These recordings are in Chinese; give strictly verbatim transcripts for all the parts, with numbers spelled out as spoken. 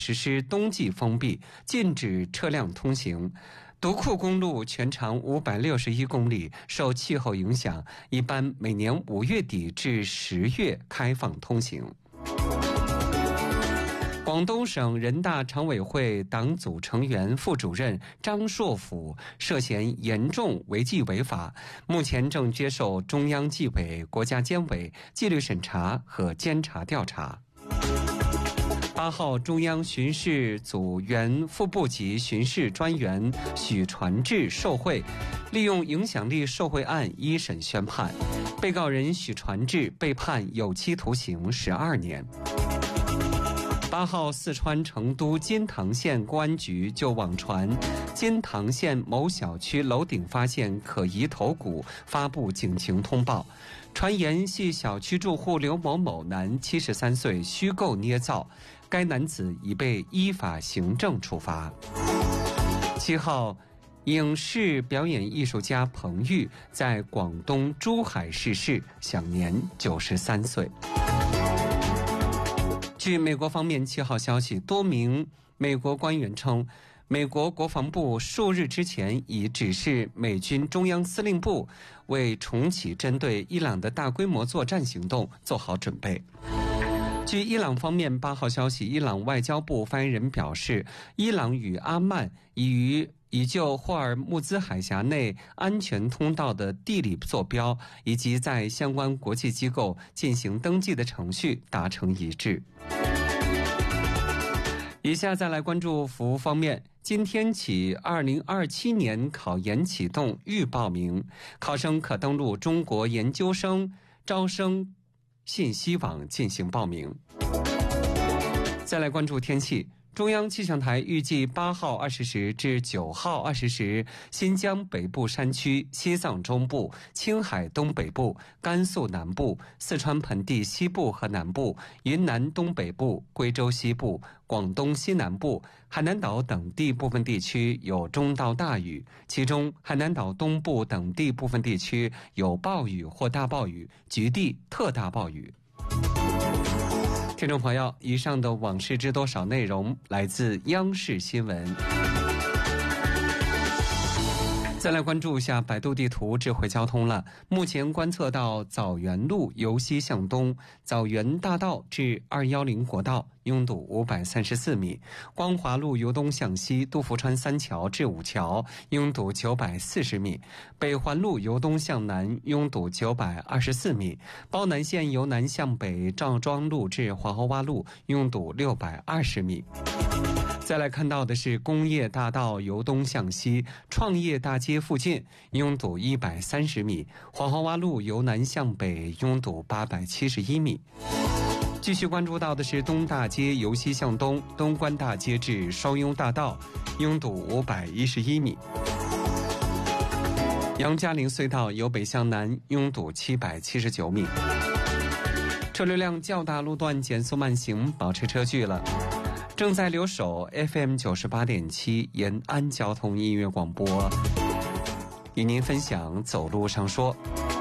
实施冬季封闭，禁止车辆通行。独库公路全长五百六十一公里，受气候影响，一般每年五月底至十月开放通行。广东省人大常委会党组成员、副主任张硕甫涉嫌严重违纪违法，目前正接受中央纪委、国家监委纪律审查和监察调查。八号，中央巡视组原副部级巡视专员许传志受贿，利用影响力受贿案一审宣判，被告人许传志被判有期徒刑十二年。八号，四川成都金堂县公安局就网传金堂县某小区楼顶发现可疑头骨，发布警情通报，传言系小区住户刘某某男，七十三岁，虚构捏造，该男子已被依法行政处罚。七号，影视表演艺术家彭玉在广东珠海逝世，享年九十三岁。据美国方面七号消息，多名美国官员称，美国国防部数日之前已指示美军中央司令部为重启针对伊朗的大规模作战行动做好准备。据伊朗方面八号消息，伊朗外交部发言人表示，伊朗与阿曼已于已就霍尔木兹海峡内安全通道的地理坐标以及在相关国际机构进行登记的程序达成一致。以下再来关注服务方面，今天起二零二七年考研启动预报名，考生可登录中国研究生招生信息网进行报名。再来关注天气，中央气象台预计八号二十时至九号二十时，新疆北部山区、西藏中部、青海东北部、甘肃南部、四川盆地西部和南部、云南东北部、贵州西部、广东西南部、海南岛等地部分地区有中到大雨，其中海南岛东部等地部分地区有暴雨或大暴雨，局地特大暴雨。听众朋友，以上的往事知多少内容来自央视新闻。再来关注一下百度地图智慧交通了。目前观测到枣园路由西向东，枣园大道至二一零国道拥堵五百三十四米，光华路由东向西，杜甫川三桥至五桥拥堵九百四十米，北环路由东向南拥堵九百二十四米，包南线由南向北，赵庄路至黄河洼路拥堵六百二十米。再来看到的是工业大道由东向西，创业大街附近拥堵一百三十米，黄河洼路由南向北拥堵八百七十一米。继续关注到的是东大街由西向东，东关大街至双雍大道拥堵五百一十一米。杨家岭隧道由北向南拥堵七百七十九米。车流量较大路段减速慢行，保持车距了。正在留守 F M 九十八点七 延安交通音乐广播，与您分享走路上说。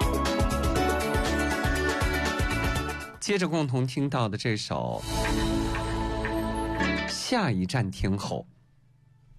接着共同听到的这首《下一站天后》。